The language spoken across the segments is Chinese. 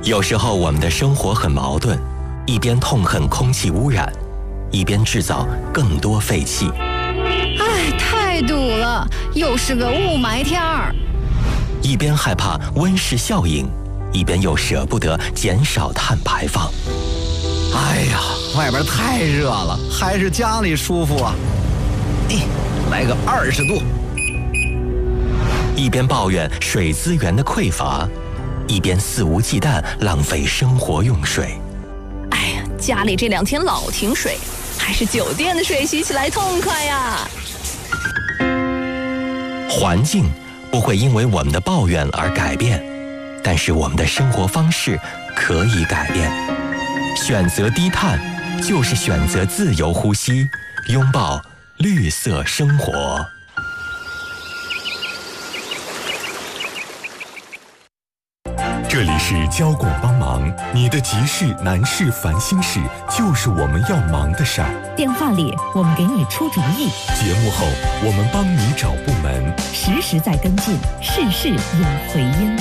有时候我们的生活很矛盾，一边痛恨空气污染，一边制造更多废气。 哎，太堵了，又是个雾霾天儿。 一边害怕温室效应，一边又舍不得减少碳排放。 哎呀，外边太热了，还是家里舒服啊！来个20度。 一边抱怨水资源的匮乏，一边肆无忌惮浪费生活用水。 哎呀，家里这2天老停水，还是酒店的水洗起来痛快呀！ 环境不会因为我们的抱怨而改变，但是我们的生活方式可以改变。选择低碳，就是选择自由呼吸，拥抱绿色生活。 这里是交广帮忙，你的急事、难事、烦心事，就是我们要忙的事儿。 电话里我们给你出主意， 节目后我们帮你找部门， 实时在跟进，事事有回音。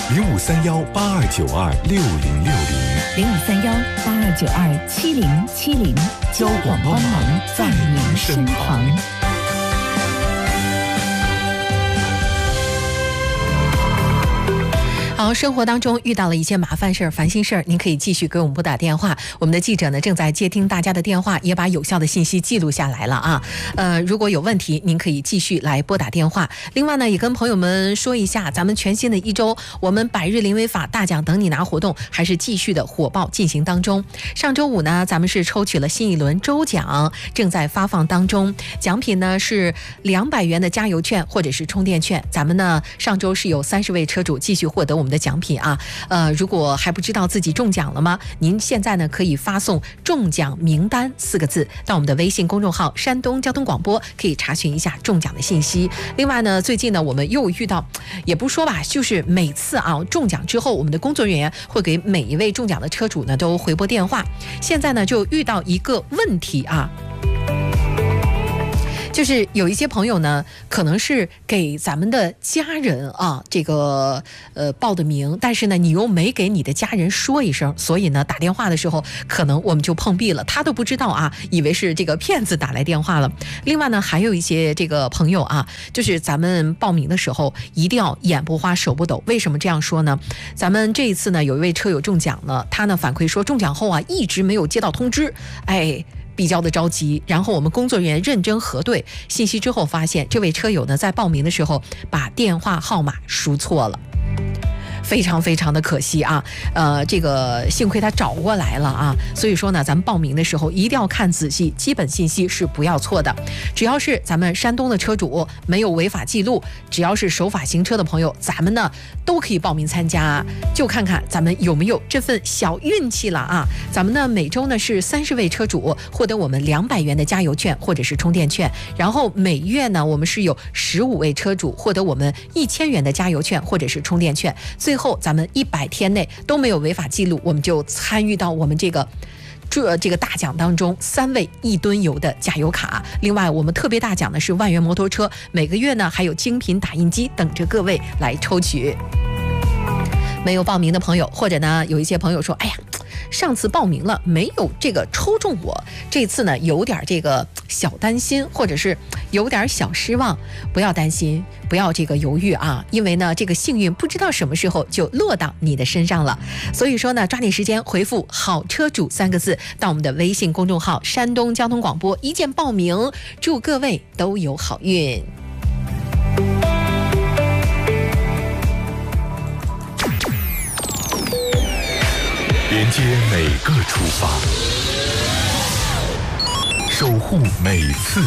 053182926060，053182927070， 交广帮忙在您身旁。 好，生活当中遇到了一些麻烦事儿、烦心事儿，您可以继续给我们拨打电话。我们的记者呢正在接听大家的电话，也把有效的信息记录下来了啊。如果有问题，您可以继续来拨打电话。另外呢，也跟朋友们说一下，咱们全新的一周，我们百日零违法大奖等你拿活动还是继续的火爆进行当中。上周五呢，咱们是抽取了新一轮周奖，正在发放当中。奖品呢是200元的加油券或者是充电券。咱们呢上周是有30位车主继续获得我们的奖品啊。如果还不知道自己中奖了吗？您现在呢可以发送中奖名单4个字到我们的微信公众号山东交通广播，可以查询一下中奖的信息。另外呢，最近呢我们又遇到，也不说吧，就是每次啊中奖之后，我们的工作人员会给每一位中奖的车主呢都回拨电话。现在呢就遇到一个问题啊，就是有一些朋友呢，可能是给咱们的家人啊，这个报的名，但是呢，你又没给你的家人说一声，所以呢，打电话的时候可能我们就碰壁了，他都不知道啊，以为是这个骗子打来电话了。另外呢，还有一些这个朋友啊，就是咱们报名的时候一定要眼不花手不抖。为什么这样说呢？咱们这一次呢，有一位车友中奖了，他呢反馈说中奖后啊，一直没有接到通知，比较的着急，然后我们工作人员认真核对信息之后，发现这位车友呢在报名的时候把电话号码输错了。非常非常的可惜啊，这个幸亏他找过来了啊，所以说呢，咱们报名的时候一定要看仔细，基本信息是不要错的。只要是咱们山东的车主，没有违法记录，只要是守法行车的朋友，咱们呢都可以报名参加，就看看咱们有没有这份小运气了啊。咱们呢每周呢是30位车主获得我们200元的加油券或者是充电券，然后每月呢我们是有15位车主获得我们1000元的加油券或者是充电券。最后咱们100天内都没有违法记录，我们就参与到我们这个大奖当中，3位1吨油的加油卡。另外我们特别大奖的是万元摩托车，每个月呢还有精品打印机等着各位来抽取。没有报名的朋友，或者呢有一些朋友说，哎呀，上次报名了没有这个抽中我，这次呢有点这个小担心，或者是有点小失望，不要担心，不要这个犹豫啊，因为呢这个幸运不知道什么时候就落到你的身上了。所以说呢，抓紧时间回复好车主3个字到我们的微信公众号山东交通广播，一键报名，祝各位都有好运。 连接每个出发，守护每次